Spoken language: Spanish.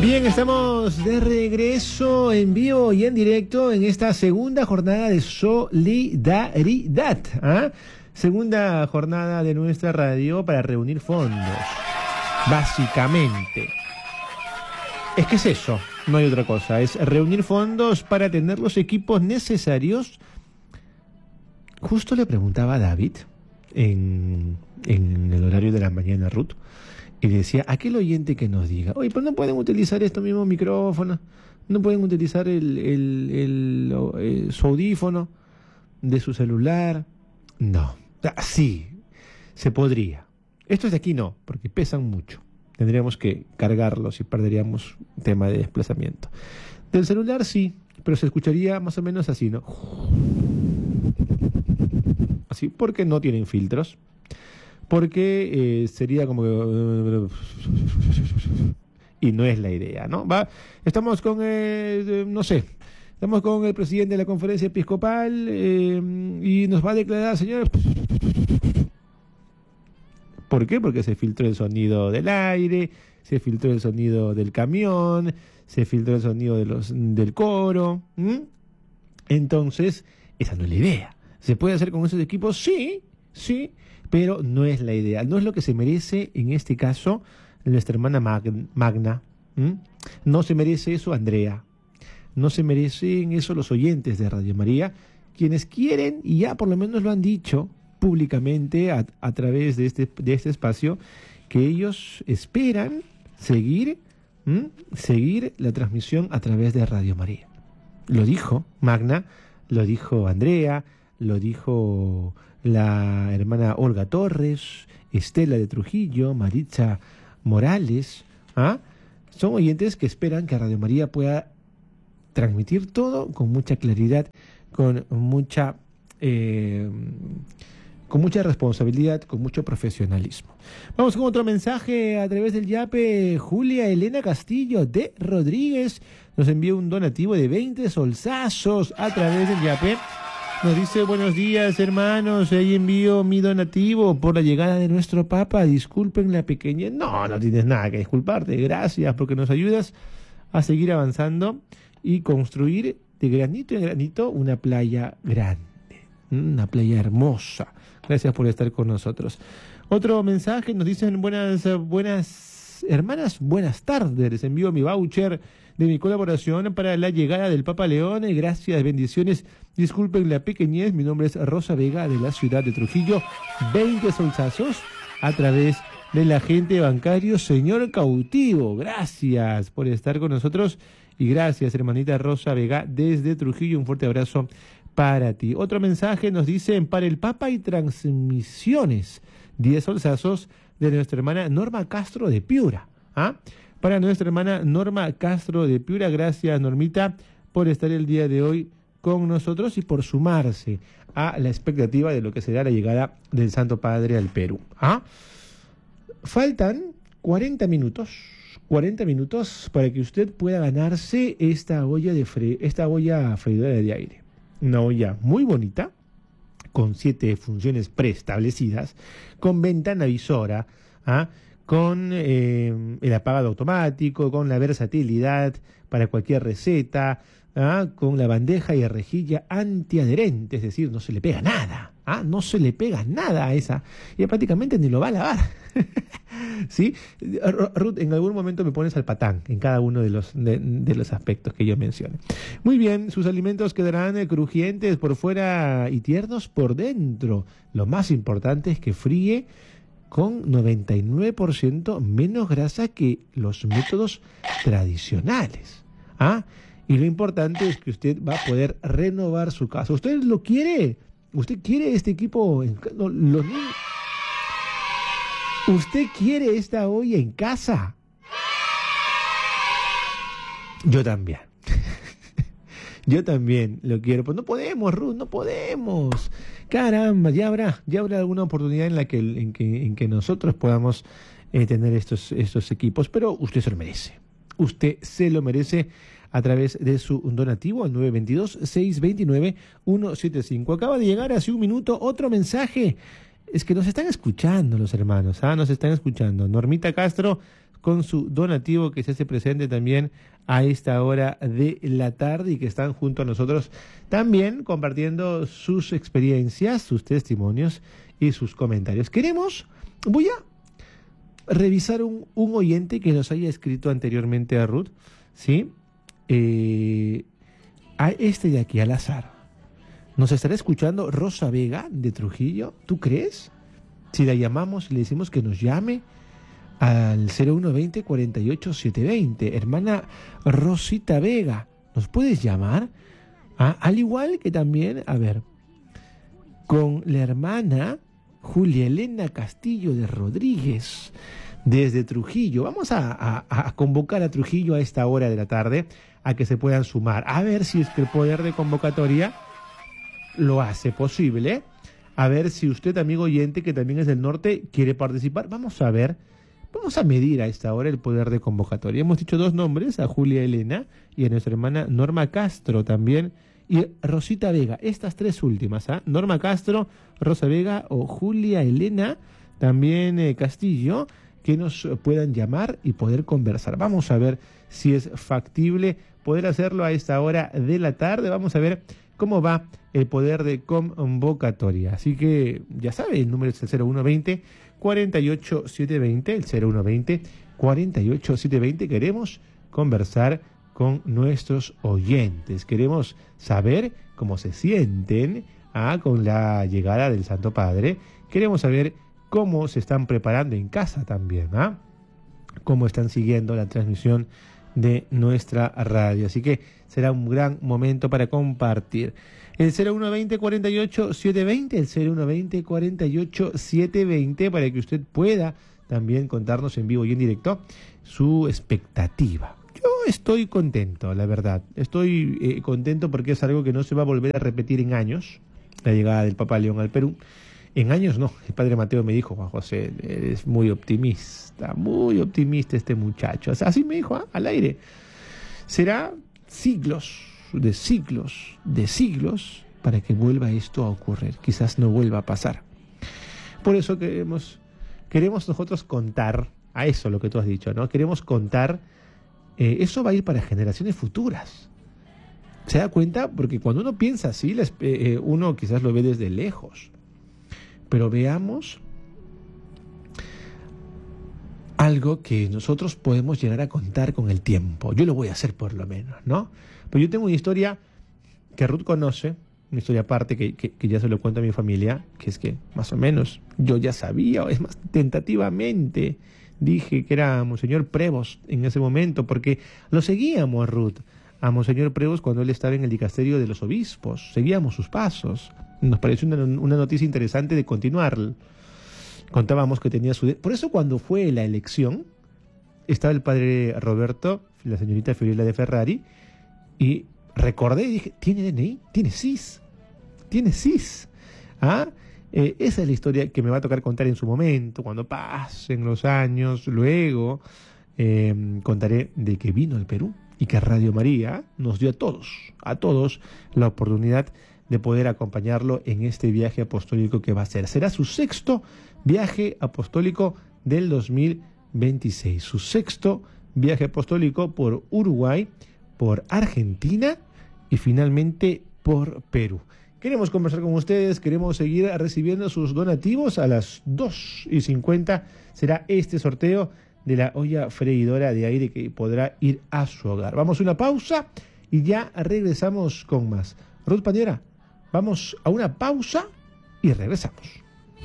Bien, estamos de regreso en vivo y en directo en esta segunda jornada de solidaridad. Segunda jornada de nuestra radio para reunir fondos. Básicamente. Es que es eso, no hay otra cosa. Es reunir fondos para tener los equipos necesarios. Justo le preguntaba a David en el horario de la mañana, Ruth. Y decía, aquel oyente que nos diga, oye, pero no pueden utilizar estos mismos micrófonos, no pueden utilizar su audífono de su celular. No, sí, se podría. Estos de aquí no, porque pesan mucho. Tendríamos que cargarlos y perderíamos tema de desplazamiento. Del celular sí, pero se escucharía más o menos así, ¿no? Así, porque no tienen filtros. Porque sería como que... y no es la idea, ¿no? Estamos con, estamos con el presidente de la conferencia episcopal y nos va a declarar, señores... ¿Por qué? Porque se filtró el sonido del aire, se filtró el sonido del camión, se filtró el sonido del coro. Entonces, esa no es la idea. ¿Se puede hacer con esos equipos? Sí, pero no es la idea. No es lo que se merece, en este caso, nuestra hermana Magna. No se merece eso Andrea. No se merecen eso los oyentes de Radio María, quienes quieren, y ya por lo menos lo han dicho públicamente a través de este espacio, que ellos esperan seguir la transmisión a través de Radio María. Lo dijo Magna, lo dijo Andrea, lo dijo la hermana Olga Torres, Estela de Trujillo, Maritza Morales. Son oyentes que esperan que Radio María pueda transmitir todo con mucha claridad, con mucha responsabilidad, con mucho profesionalismo. Vamos con otro mensaje a través del yape. Julia Elena Castillo de Rodríguez nos envió un donativo de 20 solsazos a través del yape. Nos dice, buenos días hermanos, ahí envío mi donativo por la llegada de nuestro Papa, disculpen la pequeña... No tienes nada que disculparte, gracias porque nos ayudas a seguir avanzando y construir de granito en granito una playa grande, una playa hermosa. Gracias por estar con nosotros. Otro mensaje, nos dicen, buenas hermanas, buenas tardes, les envío mi voucher de mi colaboración para la llegada del Papa León. Gracias, bendiciones. Disculpen la pequeñez, mi nombre es Rosa Vega de la ciudad de Trujillo. 20 solsazos a través del agente bancario señor Cautivo. Gracias por estar con nosotros y gracias, hermanita Rosa Vega desde Trujillo. Un fuerte abrazo para ti. Otro mensaje nos dicen, para el Papa y transmisiones, 10 solsazos de nuestra hermana Norma Castro de Piura. Para nuestra hermana Norma Castro de Piura, gracias Normita por estar el día de hoy con nosotros y por sumarse a la expectativa de lo que será la llegada del Santo Padre al Perú. Faltan 40 minutos para que usted pueda ganarse esta olla freidora de aire. Una olla muy bonita, con 7 funciones preestablecidas, con ventana visora, con el apagado automático, con la versatilidad para cualquier receta, con la bandeja y rejilla antiadherente, es decir, no se le pega nada, no se le pega nada a esa, y prácticamente ni lo va a lavar. ¿Sí? Ruth, en algún momento me pones al patán en cada uno de los aspectos que yo mencione. Muy bien, sus alimentos quedarán crujientes por fuera y tiernos por dentro. Lo más importante es que fríe con 99% menos grasa que los métodos tradicionales. Y lo importante es que usted va a poder renovar su casa. ¿Usted lo quiere? ¿Usted quiere este equipo? ¿Usted quiere esta olla en casa? Yo también. Yo también lo quiero. Pues no podemos, Ruth, no podemos. Caramba, ya habrá alguna oportunidad en que nosotros podamos tener estos equipos. Pero usted se lo merece. Usted se lo merece a través de su donativo al 922-629-175. Acaba de llegar hace un minuto otro mensaje. Es que nos están escuchando los hermanos, nos están escuchando. Normita Castro, con su donativo que se hace presente también a esta hora de la tarde y que están junto a nosotros también compartiendo sus experiencias, sus testimonios y sus comentarios. Voy a revisar un oyente que nos haya escrito anteriormente a Ruth, ¿sí? A este de aquí, al azar. Nos estará escuchando Rosa Vega de Trujillo, ¿tú crees? Si la llamamos y le decimos que nos llame al 0120 48 720. Hermana Rosita Vega, ¿nos puedes llamar? Al igual que también, con la hermana Julia Elena Castillo de Rodríguez, desde Trujillo. Vamos a convocar a Trujillo a esta hora de la tarde a que se puedan sumar. A ver si es que el poder de convocatoria lo hace posible. A ver si usted, amigo oyente, que también es del norte, quiere participar. Vamos a medir a esta hora el poder de convocatoria. Hemos dicho dos nombres, a Julia Elena y a nuestra hermana Norma Castro también, y Rosita Vega. Estas tres últimas, Norma Castro, Rosa Vega o Julia Elena, también Castillo, que nos puedan llamar y poder conversar. Vamos a ver si es factible poder hacerlo a esta hora de la tarde. Vamos a ver cómo va el poder de convocatoria. Así que ya sabe, el número es el 0120 48 720, el 0120 48 720. Queremos conversar con nuestros oyentes. Queremos saber cómo se sienten con la llegada del Santo Padre. Queremos saber cómo se están preparando en casa también, cómo están siguiendo la transmisión de nuestra radio. Así que será un gran momento para compartir. El 0120 48 720, el 0120 48 720, para que usted pueda también contarnos en vivo y en directo su expectativa. Yo estoy contento, la verdad. Estoy contento porque es algo que no se va a volver a repetir en años, la llegada del Papa León al Perú. En años no, el padre Mateo me dijo: Juan José, eres muy optimista este muchacho. Así me dijo, al aire. Será siglos para que vuelva esto a ocurrir. Quizás no vuelva a pasar. Por eso queremos nosotros contar, a eso lo que tú has dicho, ¿no? Queremos contar, eso va a ir para generaciones futuras. ¿Se da cuenta? Porque cuando uno piensa así, uno quizás lo ve desde lejos. Pero veamos algo que nosotros podemos llegar a contar con el tiempo. Yo lo voy a hacer por lo menos, ¿no? Pero yo tengo una historia que Ruth conoce, una historia aparte que ya se lo cuento a mi familia, que es que más o menos yo ya sabía, o es más, tentativamente dije que era Monseñor Prevost en ese momento, porque lo seguíamos a Ruth, a Monseñor Prevost cuando él estaba en el dicasterio de los obispos, seguíamos sus pasos. Nos pareció una noticia interesante de continuar. Contábamos que tenía Por eso cuando fue la elección, estaba el padre Roberto, la señorita Fiorella de Ferrari, y recordé y dije: ¿tiene DNI? ¿Tiene CIS? Esa es la historia que me va a tocar contar en su momento, cuando pasen los años. Luego contaré de que vino al Perú y que Radio María nos dio a todos la oportunidad de poder acompañarlo en este viaje apostólico que va a hacer. Será su sexto viaje apostólico del 2026. Su sexto viaje apostólico por Uruguay, por Argentina y finalmente por Perú. Queremos conversar con ustedes, queremos seguir recibiendo sus donativos. A las 2:50 será este sorteo de la olla freidora de aire que podrá ir a su hogar. Vamos a una pausa y ya regresamos con más. Ruth Pañera, vamos a una pausa y regresamos.